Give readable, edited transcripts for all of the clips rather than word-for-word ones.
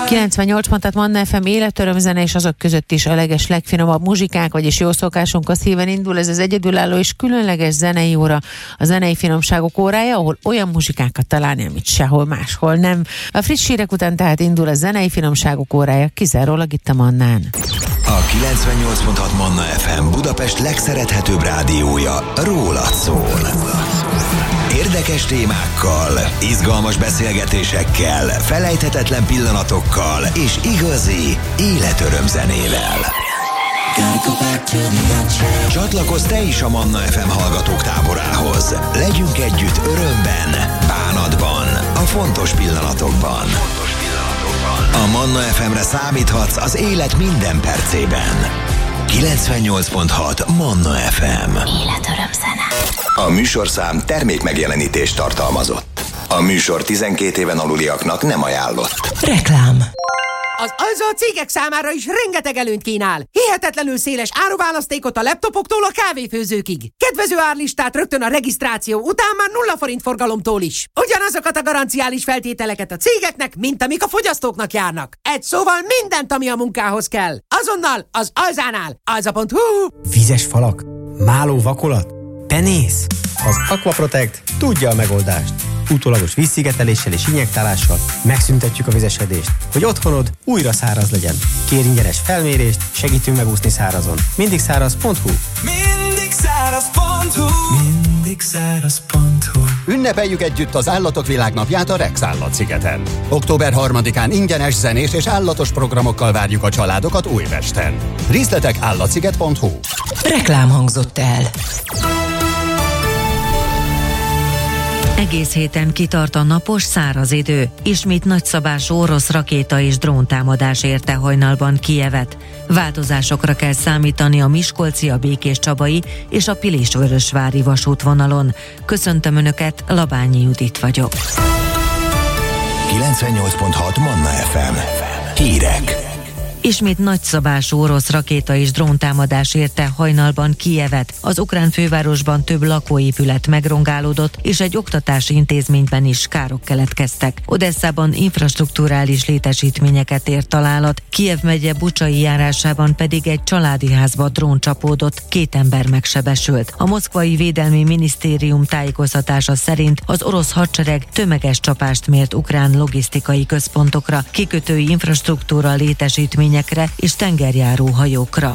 98 pontat Manna FM életörömzene, és azok között is a legfinomabb muzsikák, vagyis jó szokásunkkal szíven indul ez az egyedülálló és különleges zenei óra, a zenei finomságok órája, ahol olyan muzsikákat találni, amit sehol máshol nem. A friss hírek után tehát indul a zenei finomságok órája, kizárólag itt a Mannán. A 98.6 Manna FM Budapest legszerethetőbb rádiója rólad szól. Érdekes témákkal, izgalmas beszélgetésekkel, felejthetetlen pillanatokkal és igazi életörömzenével. Csatlakozz te is a Manna FM hallgatók táborához. Legyünk együtt örömben, bánatban, a fontos pillanatokban. A Manna FM-re számíthatsz az élet minden percében. 98.6 Manna FM. Életörömzene. A műsorszám termékmegjelenítést tartalmazott. A műsor 12 éven aluliaknak nem ajánlott. Reklám. Az Alza a cégek számára is rengeteg előnyt kínál. Hihetetlenül széles áruválasztékot a laptopoktól a kávéfőzőkig. Kedvező árlistát rögtön a regisztráció után már 0 forint forgalomtól is. Ugyanazokat a garanciális feltételeket a cégeknek, mint amik a fogyasztóknak járnak. Egy szóval mindent, ami a munkához kell. Azonnal az Alzánál. Alza.hu. Vízes falak? Máló vakolat? Penész? Az Aquaprotect tudja a megoldást. Utólagos vízszigeteléssel és injektálással megszüntetjük a vizesedést, hogy otthonod újra száraz legyen. Kérj ingyenes felmérést, segítünk megúszni szárazon. Mindigszáraz.hu. Mindigszáraz.hu. Mindigszáraz.hu. Ünnepeljük együtt az Állatok Világnapját a Rex Állatszigeten. Október 3-án ingyenes zenés és állatos programokkal várjuk a családokat Újpesten. Részletek állatsziget.hu. Reklám hangzott el. Egész héten kitart a napos, száraz idő. Ismét nagyszabású orosz rakéta és dróntámadás érte hajnalban Kijevet. Változásokra kell számítani a miskolci, a Békéscsabai és a Pilisvörösvári vasútvonalon. Köszöntöm Önöket, Labányi Judit vagyok. 98.6 Manna FM. Hírek. Ismét nagyszabású orosz rakéta és dróntámadás érte hajnalban Kijevet. Az ukrán fővárosban több lakóépület megrongálódott, és egy oktatási intézményben is károk keletkeztek. Odesszában infrastrukturális létesítményeket ért találat, Kijev megye Bucsai járásában pedig egy családi házba drón csapódott, 2 ember megsebesült. A moszkvai védelmi minisztérium tájékoztatása szerint az orosz hadsereg tömeges csapást mért ukrán logisztikai központokra, kikötői infrastruktúra létesítményekre és tengerjáró hajókra.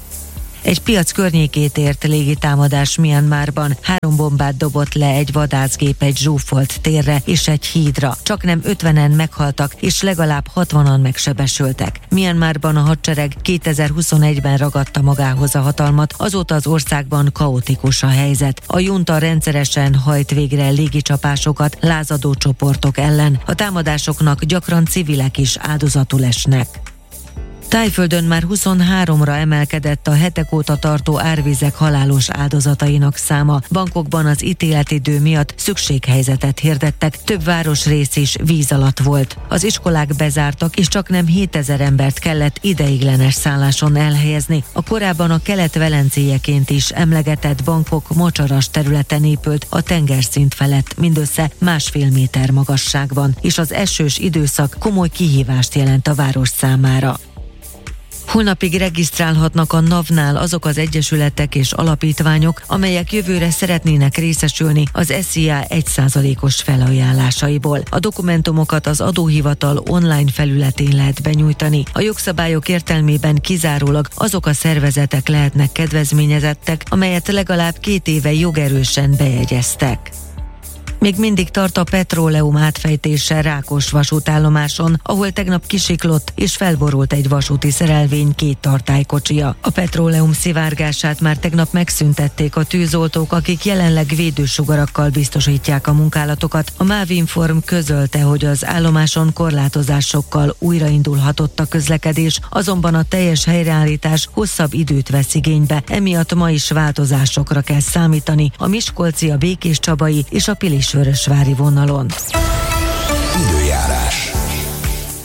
Egy piac környékét ért légitámadás Myanmarban. 3 bombát dobott le egy vadászgép egy zsúfolt térre és egy hídra. Csaknem 50-en meghaltak, és legalább 60-an megsebesültek. Myanmarban a hadsereg 2021-ben ragadta magához a hatalmat, azóta az országban kaotikus a helyzet. A junta rendszeresen hajt végre légicsapásokat lázadó csoportok ellen. A támadásoknak gyakran civilek is áldozatul esnek. Tájföldön már 23-ra emelkedett a hetek óta tartó árvizek halálos áldozatainak száma. Bangkokban az ítéletidő miatt szükséghelyzetet hirdettek, több városrész is víz alatt volt. Az iskolák bezártak, és csaknem 7000 embert kellett ideiglenes szálláson elhelyezni. A korábban a kelet-velencéjeként is emlegetett Bangkok mocsaras területen épült a tengerszint felett, mindössze 1,5 méter magasságban, és az esős időszak komoly kihívást jelent a város számára. Holnapig regisztrálhatnak a NAV-nál azok az egyesületek és alapítványok, amelyek jövőre szeretnének részesülni az SZIA 1%-os felajánlásaiból. A dokumentumokat az adóhivatal online felületén lehet benyújtani. A jogszabályok értelmében kizárólag azok a szervezetek lehetnek kedvezményezettek, amelyet legalább 2 éve jogerősen bejegyeztek. Még mindig tart a petróleum átfejtése Rákos vasútállomáson, ahol tegnap kisiklott és felborult egy vasúti szerelvény 2 tartálykocsia. A petróleum szivárgását már tegnap megszüntették a tűzoltók, akik jelenleg védősugarakkal biztosítják a munkálatokat. A MÁV Inform közölte, hogy az állomáson korlátozásokkal újraindulhatott a közlekedés, azonban a teljes helyreállítás hosszabb időt vesz igénybe, emiatt ma is változásokra kell számítani a miskolci, a Békéscsabai és a Pilisvörösvári vonalon. Időjárás.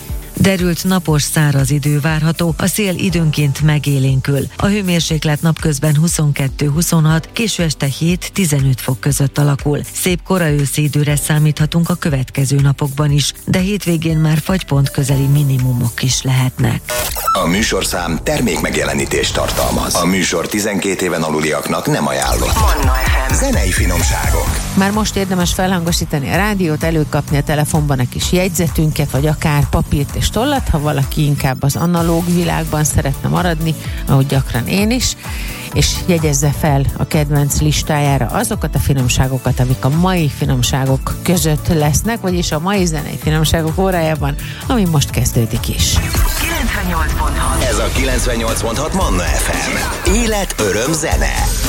Derült napos száraz idő várható, a szél időnként megélénkül. A hőmérséklet napközben 22-26, késő este 7-15 fok között alakul. Szép kora őszi időre számíthatunk a következő napokban is, de hétvégén már fagypont közeli minimumok is lehetnek. A műsorszám termékmegjelenítést tartalmaz. A műsor 12 éven aluliaknak nem ajánlott. Manna FM. Zenei finomságok. Már most érdemes felhangosítani a rádiót, előkapni a telefonban a kis jegyzetünket, vagy akár papírt és tollat, ha valaki inkább az analóg világban szeretne maradni, ahogy gyakran én is, és jegyezze fel a kedvenc listájára azokat a finomságokat, amik a mai finomságok között lesznek, vagyis a mai zenei finomságok órájában, ami most kezdődik is. 98.6. Ez a 98.6 Manna FM. Élet, öröm, zene.